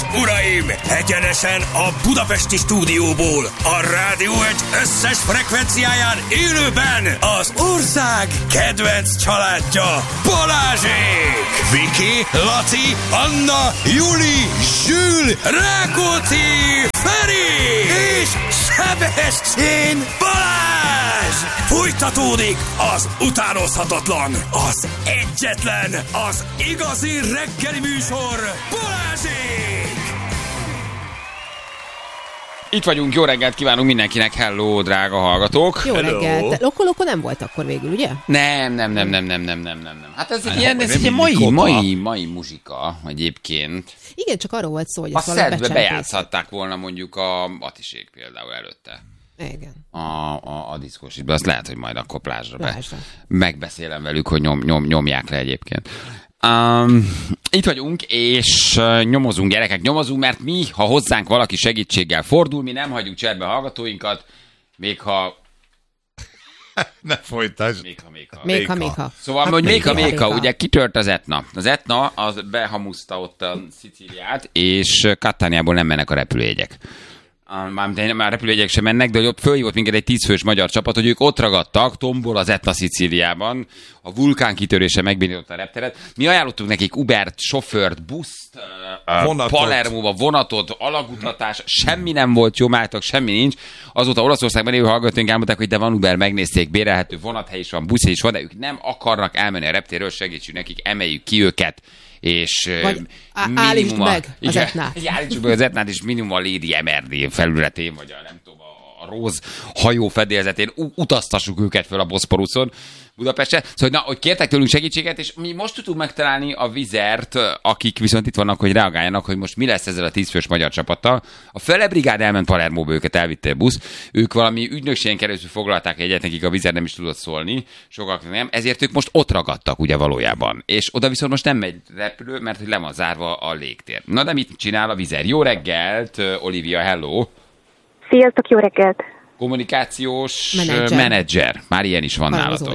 és uraim, egyenesen a budapesti stúdióból, a Rádió Egy összes frekvenciáján élőben az ország kedvenc családja, Balázsék! Viki, Laci, Anna, Juli, Zsül, Rákóczi, Feri és Sebestyén Balázs! Folytatódik az utánozhatatlan, az egyetlen, az igazi reggeli műsor, Balázsék! Itt vagyunk, jó reggelt kívánunk mindenkinek, hello, drága hallgatók! Jó reggelt! Loko nem volt akkor végül, ugye? Nem. Hát ez egy ilyen mai muzsika egyébként. Igen, csak arról volt szó, hogy a ezt valahogy szedbe bejátszhatták volna mondjuk a Matisék például előtte. Igen. A diszkósítban, azt lehet, hogy majd akkor plázsra megbeszélem velük, hogy nyomják le egyébként. Itt vagyunk, és nyomozunk, gyerekek, mert mi, ha hozzánk valaki segítséggel fordul, mi nem hagyjuk cserbe hallgatóinkat, még ha... Ne folytasd. Még ha. Szóval, hogy még ha, ugye kitört az Etna. Az Etna, az behamuszta ott a Szicíliát, és Cataniából nem mennek a repülőjegyek. Már repülőjegyek sem mennek, de ott fölhívott minket egy 10 fős magyar csapat, hogy ők ott ragadtak, tombol az Etna Szicíliában, a vulkán kitörése megbénította a repteret. Mi ajánlottunk nekik Ubert, sofőrt, buszt, Palermóba, vonatot, alagutatás, semmi nem volt jó, mátok, semmi nincs. Azóta Olaszországban élő hallgatóink elmondták, hogy de van Uber, megnézték, bérelhető vonathely is van, busz is van, de ők nem akarnak elmenni a reptérről, segítsünk nekik, emeljük ki őket. És állítsd meg az Etnát. Állítsuk meg az Etnát, és minimum a Lady MRD felületén, vagy a nem tudom, a Róz hajó fedélzetén utaztassuk őket fel a Boszporuszon Budapestre. Szóval, hogy kértek tőlünk segítséget, és mi most tudunk megtalálni a Vizert, akik viszont itt vannak, hogy reagáljanak, hogy most mi lesz ezzel a 10 fős magyar csapattal. A Fele brigád elment Palermóba, őket elvitte a busz. Ők valami ügynökségen keresztül foglalták egyet, nekik a Vizer nem is tudott szólni, sokaknak nem, ezért ők most ott ragadtak ugye valójában. És oda viszont most nem megy repülő, mert hogy le van zárva a légtér. Na de mit csinál a Vizer? Jó reggelt, Olivia, hello! Sziasztok, jó reggelt! Kommunikációs menedzser. Már ilyen is van nálatok.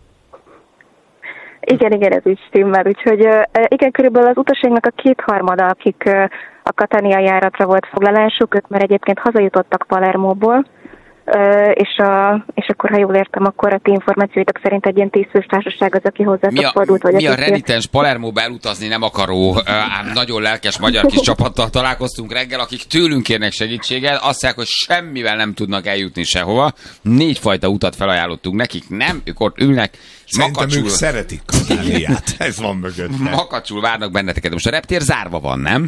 Igen, ez így stimmel. Úgyhogy igen, körülbelül az utasainknak a 2/3, akik a Catania járatra volt foglalásuk, ők már egyébként hazajutottak Palermóból, és akkor, ha jól értem, akkor a ti információitok szerint egy ilyen 10 fős társaság az, aki hozzátok fordult. Vagy mi a renitens Palermóba elutazni nem akaró, ám nagyon lelkes magyar kis csapattal találkoztunk reggel, akik tőlünk kérnek segítséget, azt mondják, hogy semmivel nem tudnak eljutni sehova. 4 fajta utat felajánlottunk nekik, nem, ők ott ülnek. Szerintem ők szeretik Cataniát, ez van mögötte. Makacsul várnak benneteket. Most a reptér zárva van, nem?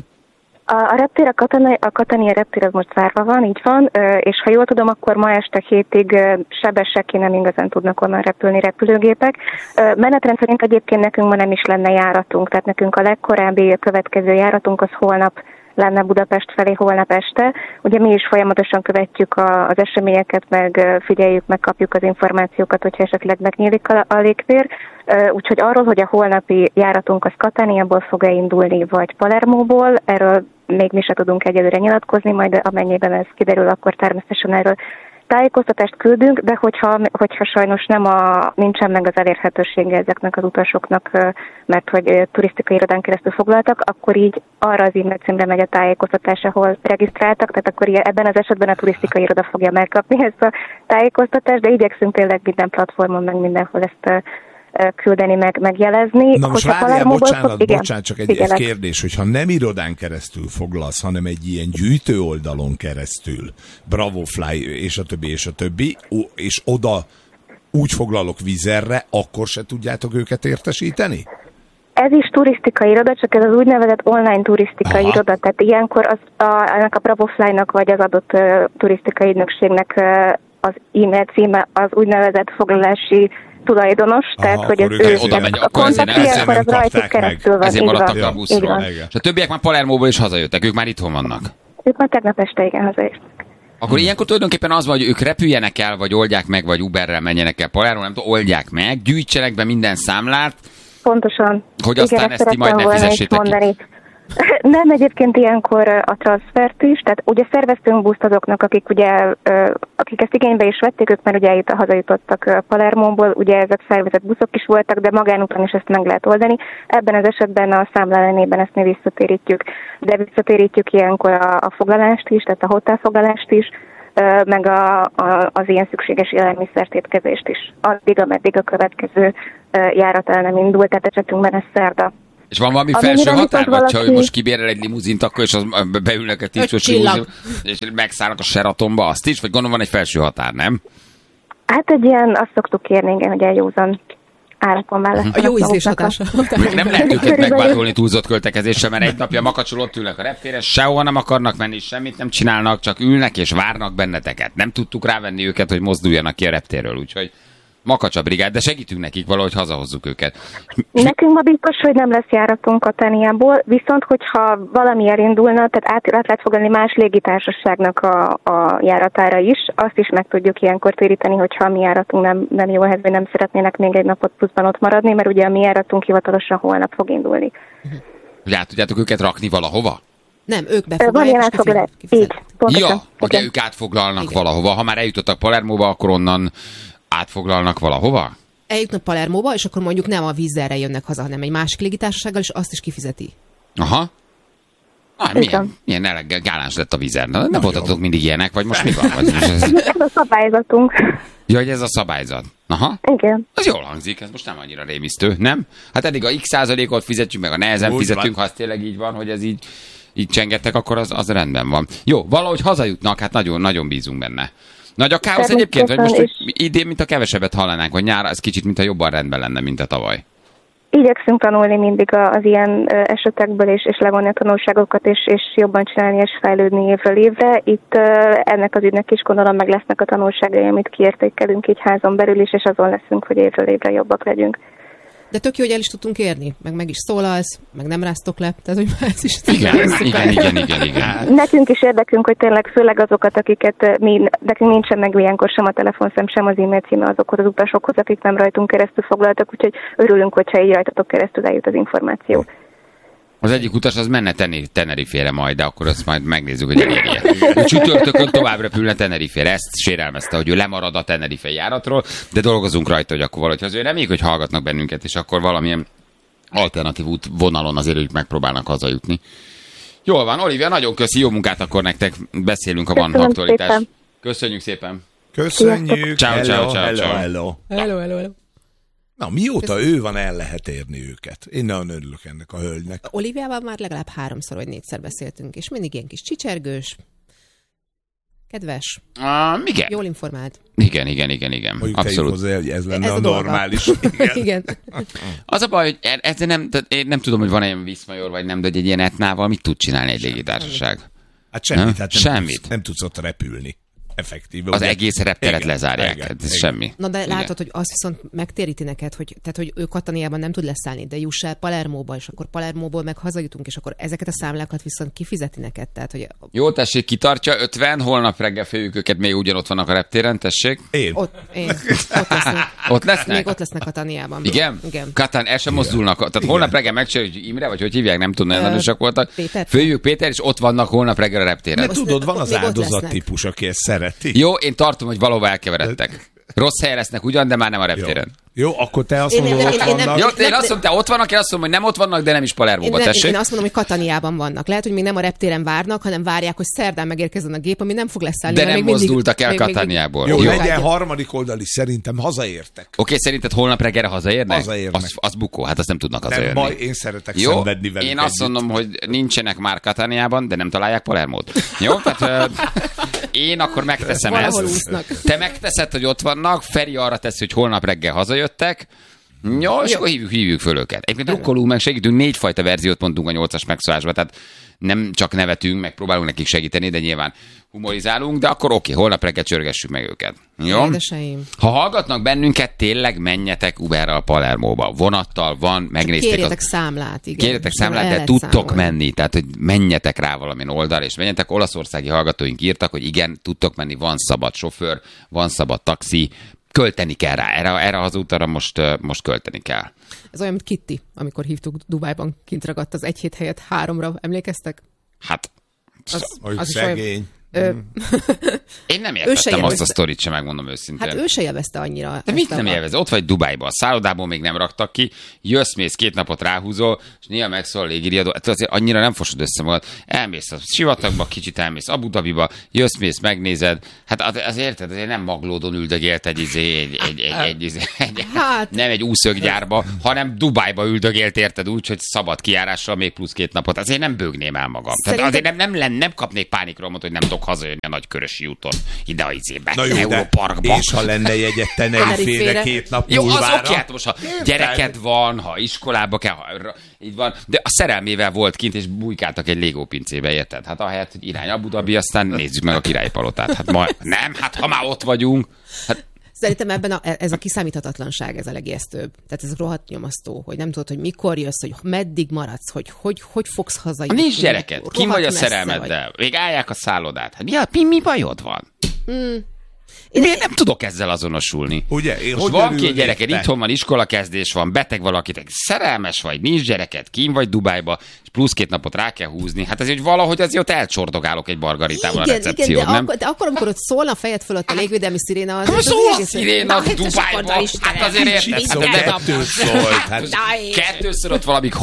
A reptér, a Catania reptér az most zárva van, így van, és ha jól tudom, akkor ma este 7-ig sebesek, nem igazán tudnak onnan repülni repülőgépek. Menetrend szerint egyébként nekünk ma nem is lenne járatunk, tehát nekünk a legkorábbi következő járatunk az holnap lenne Budapest felé holnap este. Ugye mi is folyamatosan követjük az eseményeket, meg figyeljük, meg kapjuk az információkat, hogyha esetleg megnyílik a légtér. Úgyhogy arról, hogy a holnapi járatunk az Cataniából fog indulni, vagy Palermóból, erről még mi se tudunk egyelőre nyilatkozni, majd amennyiben ez kiderül, akkor természetesen erről tájékoztatást küldünk, de hogyha sajnos nincsen meg az elérhetősége ezeknek az utasoknak, mert hogy turisztikai irodán keresztül foglaltak, akkor így arra az e-mail címre megy a tájékoztatás, ahol regisztráltak, tehát akkor ebben az esetben a turisztikai iroda fogja megkapni ezt a tájékoztatást, de igyekszünk tényleg minden platformon, meg mindenhol ezt küldeni, megjelezni. Na most várjál, bocsánat, csak egy kérdés, hogyha nem irodán keresztül foglalsz, hanem egy ilyen gyűjtő oldalon keresztül, Bravofly és a többi, és oda úgy foglalok Vizerre, akkor se tudjátok őket értesíteni? Ez is turisztikai iroda, csak ez az úgynevezett online turisztikai iroda, tehát ilyenkor ennek a Bravofly-nak vagy az adott turisztikai ügynökségnek az e-mail címe az úgynevezett foglalási tulajdonos, tehát hogy ez ő a kontakti, akkor az rajtuk keresztül van. Ezért maradtak a buszról. És a többiek már Palermóból is hazajöttek, ők már itthon vannak. Ők már tegnap este igen hazajöttek. Akkor ilyenkor tulajdonképpen az van, hogy ők repüljenek el, vagy oldják meg, vagy Uberrel menjenek el Palermóba, nem tudom, oldják meg, gyűjtsenek be minden számlát. Pontosan. Hogy aztán ezt ti majd ne fizessétek ki. Nem, egyébként ilyenkor a transfert is, tehát ugye szerveztünk buszt azoknak, akik ugye, akik ezt igénybe is vették, ők már ugye hazajutottak Palermóból, ugye ezek szervezett buszok is voltak, de magánúton is ezt meg lehet oldani. Ebben az esetben a számla ellenében ezt mi visszatérítjük, de visszatérítjük ilyenkor a foglalást is, tehát a hotelfoglalást is, meg az ilyen szükséges élelmiszertétkezést is. Addig, ameddig a következő járat el nem indult, tehát esetünkben ez szerda. És van valami felső határ, vagy ha ő most kibérel egy limuzint, akkor és beülnek a 10 limuzin, és megszállnak a Sheratonba, azt is? Vagy gondolom van egy felső határ, nem? Hát egy ilyen, azt szoktuk kérni, igen, hogy eljózan árakon választanak. A jó ízlés hatása. Nem lehet őket megvádolni túlzott költekezéssel, mert egy napja makacsul ott ülnek a reptéren, sehova nem akarnak menni, semmit nem csinálnak, csak ülnek és várnak benneteket. Nem tudtuk rávenni őket, hogy mozduljanak ki a reptérről, úgyhogy Makacsa brigád, de segítünk nekik valahogy hazahozzuk őket. Nekünk ma biztos, hogy nem lesz járatunk Katániából, viszont hogyha valami elindulna, tehát át lehet fogadni más légitársaságnak a járatára is, azt is meg tudjuk ilyenkor téríteni, hogyha a mi járatunk nem jó ehhez, vagy nem szeretnének még egy napot pluszban ott maradni, mert ugye a mi járatunk hivatalosan holnap fog indulni. Hogy át tudjátok őket rakni valahova? Nem, ők befoglalják, így, pontosan. Ja, hogy ők átfoglalnak valahova. Ha már eljutottak Palermóba, akkor onnan átfoglalnak valahova? Eljutnak Palermóba, és akkor mondjuk nem a Vízerre jönnek haza, hanem egy másik légitársasággal, és azt is kifizeti. Aha. Milyen gáláns lett a Vízer. Nem voltatok mindig ilyenek, vagy most mi van? Ez a szabályzatunk. Ja, hogy ez a szabályzat. Aha. Igen. Az jól hangzik, ez most nem annyira rémisztő, nem? Hát eddig a x% fizetjük, meg a nehezen fizetünk, ha az tényleg így van, hogy ez így csengettek, akkor az rendben van. Jó, valahogy hazajutnak, hát nagyon bízunk benne. Nagy a káosz egyébként, vagy most idén, mint a kevesebbet hallanánk, vagy nyára, ez kicsit, mint a jobban rendben lenne, mint a tavaly. Igyekszünk tanulni mindig az ilyen esetekből, és levonni a tanulságokat, és jobban csinálni, és fejlődni évről évre. Itt ennek az ügynek is gondolom meg lesznek a tanulságai, amit kiértékelünk így házon belül is, és azon leszünk, hogy évről évre jobbak legyünk. De tök jó, hogy el is tudtunk érni, meg is szólalsz, meg nem ráztok le, tehát hogy már ez is... Igen. Nekünk is érdekünk, hogy tényleg főleg azokat, akiket nekünk nincsen meg ilyenkor sem a telefonszám, sem az e-mail címe azokhoz az utasokhoz, akik nem rajtunk keresztül foglaltak, úgyhogy örülünk, hogyha így rajtatok keresztül eljut az információ. Az egyik utas az menne Tenerifére majd, de akkor azt majd megnézzük, hogy elérje. A csütörtökön tovább repülne Tenerifére. Ezt sérelmezte, hogy ő lemarad a Tenerife járatról, de dolgozunk rajta, hogy akkor valahogy az ő reméljük, hogy hallgatnak bennünket, és akkor valamilyen alternatív útvonalon azért ők megpróbálnak hazajutni. Jól van, Olivia, nagyon köszi, jó munkát akkor nektek. Beszélünk, ha van aktualitás. Köszönjük szépen. Köszönjük. Ciao. Hello. Na, mióta ő van, el lehet érni őket. Én nagyon örülök ennek a hölgynek. Oliviával már legalább 3-szor vagy 4-szer beszéltünk, és mindig ilyen kis csicsergős, kedves, igen. Jól informált. Igen. Mondjuk abszolút. Hozzá, hogy ez lenne ez a normális. Igen. Az a baj, hogy én nem tudom, hogy van egy Viszmajor, vagy nem, de egy ilyen etnával mit tud csinálni egy légitársaság? Hát semmit. Hát semmit. Nem tudsz ott repülni. Effektíve. Az ugye? egész repteret lezárják. Igen. Semmi. Na de látod, hogy azt viszont megtéríti neked, hogy ő Katániában nem tud leszállni, de juss el Palermóba, és akkor Palermóból meg hazajutunk, és akkor ezeket a számlákat viszont kifizeti neked. Tehát, hogy... Jó, tessék, kitartja 50, holnap reggel féljük őket, még ugyanott vannak a reptéren, tessék. Ott lesznek. Ott lesznek? Még ott lesznek Katániában. Igen? Katán, el sem mozdulnak. Tehát holnap reggel megcsináljuk, hogy Imre, vagy hogy hívják, nem tudom, nagyon erősek voltak. Följük Péter, és ott vannak holnap reggel a reptéren. De tudod, van az áldozat típus, aki ezt szereti. Jó, én tartom, hogy valahova elkeveredtek. Rossz helyen lesznek ugyan, de már nem a reptéren. Jó, akkor te azt mondod, ott vannak. Jó, én azt mondom, te ott vannak, én azt mondom, hogy nem ott vannak, de nem is Palermóba, tessék. Én azt mondom, hogy Katániában vannak. Lehet, hogy még nem a reptéren várnak, hanem várják, hogy szerdán megérkezzen a gép, ami nem fog leszállni. De nem mozdultak el Katániából. Jó, legyen harmadik oldal is, szerintem hazaértek. Oké, szerinted holnap reggelre hazaérnek? Hazaérnek. Az bukó, hát azt nem tudnak hazajönni. Nem baj, én szeretek szenvedni velük. Én azt mondom, hogy nincsenek már Katániában, de nem találják Palermót. Jó, tehát én akkor megteszem ezt. Te megteszed, hogy ott vannak, Feri arra teszi, hogy holnap reggel hazajöttek. Jó, és akkor hívjuk föl őket. Egyébként drukkolunk, meg segítünk, 4 fajta verziót mondtunk a 8-as megszólásba, tehát nem csak nevetünk, meg próbálunk nekik segíteni, de nyilván humorizálunk, de akkor oké, holnap reggel csörgessük meg őket. Jó? Édeseim. Ha hallgatnak bennünket, tényleg menjetek Uberrel Palermóba. Vonattal van, megnézték. Kérjetek számlát, igen. Kérjetek számlát, de tudtok menni, tehát hogy menjetek rá valamin oldal, és menjetek. Olaszországi hallgatóink írtak, hogy igen, tudtok menni, van szabad sofőr, van szabad taxi, költeni kell rá. Erre az útra most költeni kell. Ez olyan, mint Kitty, amikor hívtuk Dubájban, kint ragadt az 1 hét helyett 3-ra. Emlékeztek? Hát, az szegény. Én nem értettem azt a sztorit sem, megmondom őszintén. Hát ő se élvezte annyira. De mit nem élvezte? Ott vagy Dubájban, a szállodából még nem raktak ki, jössz-mész 2 napot ráhúzol, és néha megszól a légiriadó. Hát azért annyira nem fosod össze magad. Elmész a sivatagba, kicsit elmész Abu Dhabiba, jössz-mész, megnézed. Hát azért érted, azért nem Maglódon üldögélt nem egy úszöggyárba, hanem Dubájba üldögélt, érted úgy, hogy szabad kijárással még plusz 2 napot. Azért nem bőgném el magam. Tehát azért nem kapnék pánikról, hogy nem tudok hazajönni a Nagykörösi úton ide a izébe, Európarkba. És ha lenne jegyet Tenerifére 2 nap múlvára. Jó, az oké, hát most ha gyereked van, ha iskolába kell, így van, de a szerelmével volt kint, és bujkáltak egy Lego pincébe, érted? Hát ahelyett, hogy irány Abu Dhabi, aztán nézzük meg a Királyi Palotát. Hát ha már ott vagyunk. Hát, szerintem ebben ez a kiszámíthatatlanság, ez a legijesztőbb. Tehát ez rohadt nyomasztó, hogy nem tudod, hogy mikor jössz, hogy meddig maradsz, hogy fogsz hazajönni. Nincs gyereket, ki vagy a szerelmeddel, még állják a szállodát. Hát mi bajod van? Miért nem tudok ezzel azonosulni? Ugye? Most van 2 gyereked, itthon van, iskolakezdés van, beteg valakitek, szerelmes vagy, nincs gyereket, kín vagy Dubájba, és plusz 2 napot rá kell húzni. Hát ezért valahogy azért ott elcsordogálok egy margaritával a recepción, nem? De akkor, amikor ott szólna a fejed fölött a légvédelmi sziréna, az... Hát szól a sziréna Dubájba! Hát azért érted? Kettőt szólt. Kettőször ott valami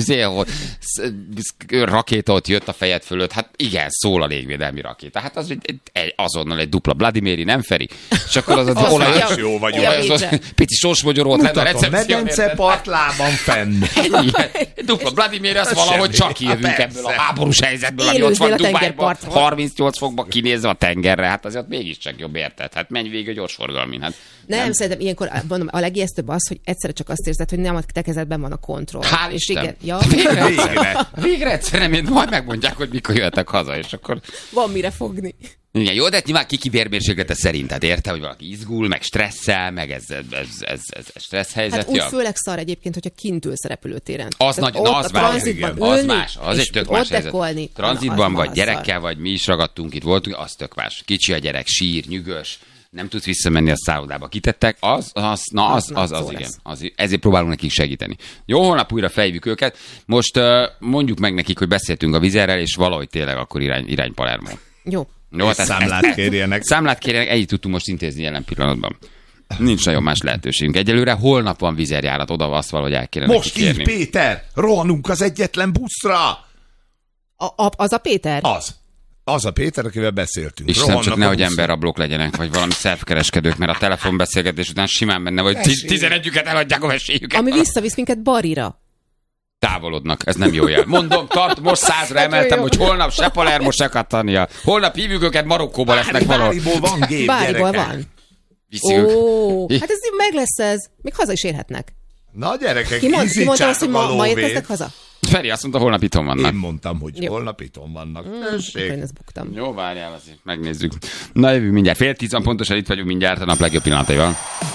rakéta ott jött a fejed fölött. Hát igen, szól a légvédelmi rakéta. Hát az azonnal egy dupla Vladimiri, nem Feri? És akkor az olajos jó vagy. Pici sorsmogyoró lenne a recepció. Medence partlában fenn. Dupla Vladimir, az valahogy csak jövünk ebből a háborús helyzetből, ami ott van Dubájban, 38 fokba kinézve a tengerre. Hát azért mégiscsak jobb, érted? Hát menj végig a gyorsforgalmin. Hát nem, szerintem ilyenkor a legijesztőbb az, hogy egyszerre csak azt érzed, hogy nem a te kezedben van a kontroll. Hál' és Isten. Igen, Végre egyszerre, majd megmondják, hogy mikor jöttek haza, és akkor... Van mire fogni. Igen, jó, de nyilván kiki vérmérséklete szerinted érte, hogy valaki izgul, meg stresszel, meg ez stressz helyzet. Hát úgy főleg szar egyébként, hogyha kint ülsz a repülőtéren. Az nagy, az más, az egy tök más helyzet. Tranzitban vagy gyerekkel vagy, mi is ragadtunk, itt voltunk, az tök más. Kicsi a gyerek, sír, nyűgös, nem tudsz visszamenni a szállodába. Kitettek, az igen. Ezért próbálunk nekik segíteni. Jó, holnap újra fejvük őket. Most mondjuk meg nekik, hogy beszéltünk a Vizerrel, és valahogy tényleg akkor irány Palermo. Jó. Jó, számlát kérjenek. Számlát kérjenek, ennyit tudtunk most intézni jelen pillanatban. Nincs nagyon más lehetőségünk. Egyelőre holnap van vizerjárat, oda azt valahogy el kéne most kérni. Most így, Péter! Rohanunk az egyetlen buszra! Az a Péter? Az a Péter, akivel beszéltünk. Istenem, csak nehogy emberrablók legyenek, vagy valami szervkereskedők, mert a telefonbeszélgetés után simán benne, vagy 11-üket eladják a meséjüket. Ami visszavisz minket Barira. Távolodnak, ez nem jó jel. Mondom, most 100-ra emeltem, hogy holnap se Palermo, se Catania. Holnap hívjuk őket, Marokkóba lesznek valahol. Báriból van gép, Báriból van. Hát ez meg lesz ez. Még haza is érhetnek. Na gyerekek, ki mondta azt, hogy ma érkeztek haza? Feri azt mondta, holnap itthon vannak. Én mondtam, hogy holnap itthon vannak. Én ezt buktam. Jó, várjál azért, megnézzük. Na jövünk mindjárt. 9:30 pontosan itt vagyunk mindjárt a nap legjobb pillanataival.